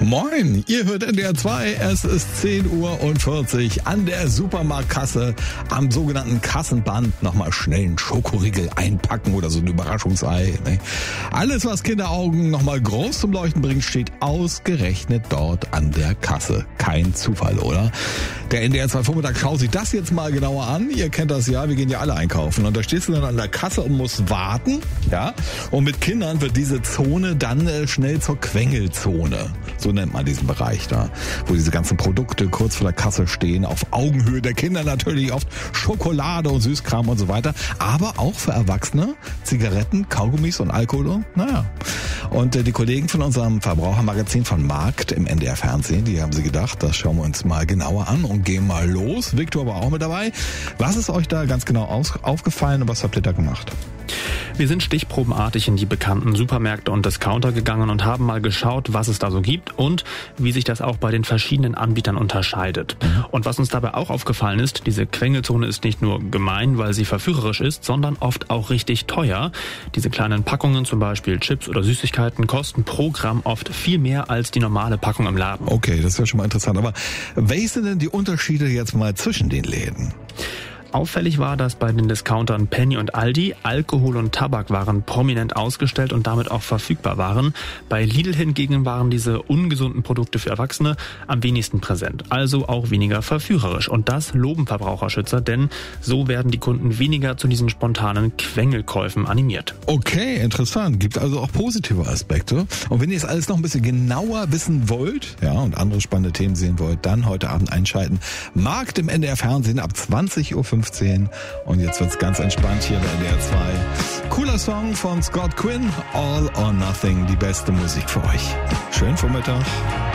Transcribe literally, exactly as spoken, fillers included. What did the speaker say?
Moin, ihr hört N D R zwei, es ist zehn Uhr und vierzig an der Supermarktkasse am sogenannten Kassenband nochmal schnell einen Schokoriegel einpacken oder so ein Überraschungsei. Ne? Alles, was Kinderaugen nochmal groß zum Leuchten bringt, steht ausgerechnet dort an der Kasse. Kein Zufall, oder? Der N D R zwei Vormittag schaut sich das jetzt mal genauer an. Ihr kennt das ja, wir gehen ja alle einkaufen. Und da stehst du dann an der Kasse und musst warten. Ja. Und mit Kindern wird diese Zone dann äh, schnell zur Quengelzone. So nennt man diesen Bereich da, wo diese ganzen Produkte kurz vor der Kasse stehen, auf Augenhöhe der Kinder natürlich, oft Schokolade und Süßkram und so weiter, aber auch für Erwachsene Zigaretten, Kaugummis und Alkohol und naja. Und äh, die Kollegen von unserem Verbrauchermagazin von Markt im N D R Fernsehen, die haben sie gedacht, das schauen wir uns mal genauer an und gehen mal los. Viktor war auch mit dabei. Was ist euch da ganz genau aus, aufgefallen und was habt ihr da gemacht? Wir sind stichprobenartig in die bekannten Supermärkte und Discounter gegangen und haben mal geschaut, was es da so gibt und wie sich das auch bei den verschiedenen Anbietern unterscheidet. Mhm. Und was uns dabei auch aufgefallen ist, diese Quengelzone ist nicht nur gemein, weil sie verführerisch ist, sondern oft auch richtig teuer. Diese kleinen Packungen, zum Beispiel Chips oder Süßigkeiten, kosten pro Gramm oft viel mehr als die normale Packung im Laden. Okay, das ist ja schon mal interessant. Aber welche sind denn die Unterschiede jetzt mal zwischen den Läden? Auffällig war, dass bei den Discountern Penny und Aldi Alkohol- und Tabakwaren prominent ausgestellt und damit auch verfügbar waren. Bei Lidl hingegen waren diese ungesunden Produkte für Erwachsene am wenigsten präsent, also auch weniger verführerisch. Und das loben Verbraucherschützer, denn so werden die Kunden weniger zu diesen spontanen Quengelkäufen animiert. Okay, interessant. Gibt also auch positive Aspekte. Und wenn ihr es alles noch ein bisschen genauer wissen wollt, ja, und andere spannende Themen sehen wollt, dann heute Abend einschalten. Markt im N D R Fernsehen ab zwanzig Uhr fünfzehn. Und jetzt wird's ganz entspannt hier bei N D R zwei. Cooler Song von Scott Quinn, All or Nothing, die beste Musik für euch. Schönen Vormittag.